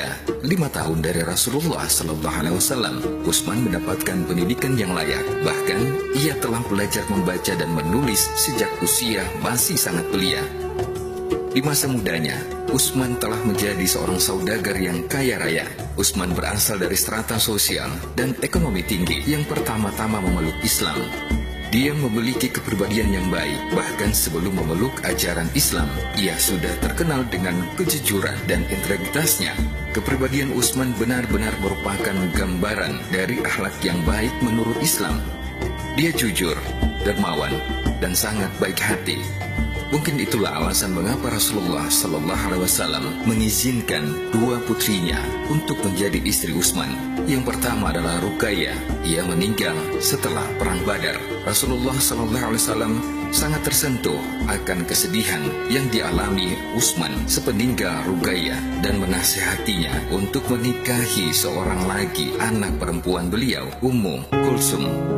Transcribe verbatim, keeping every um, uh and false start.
muda, lima tahun dari Rasulullah Sallallahu Alaihi Wasallam, Utsman mendapatkan pendidikan yang layak. Bahkan, ia telah belajar membaca dan menulis sejak usia masih sangat belia. Di masa mudanya, Utsman telah menjadi seorang saudagar yang kaya raya. Utsman berasal dari strata sosial dan ekonomi tinggi yang pertama-tama memeluk Islam. Dia memiliki kepribadian yang baik, bahkan sebelum memeluk ajaran Islam, ia sudah terkenal dengan kejujuran dan integritasnya. Kepribadian Utsman benar-benar merupakan gambaran dari akhlak yang baik menurut Islam. Dia jujur, dermawan, dan sangat baik hati. Mungkin itulah alasan mengapa Rasulullah Sallallahu Alaihi Wasallam mengizinkan dua putrinya untuk menjadi istri Utsman. Yang pertama adalah Ruqayyah. Ia meninggal setelah perang Badar. Rasulullah Sallallahu Alaihi Wasallam sangat tersentuh akan kesedihan yang dialami Utsman sepeninggal Ruqayyah dan menasihatinya untuk menikahi seorang lagi anak perempuan beliau, Ummu Kulsum.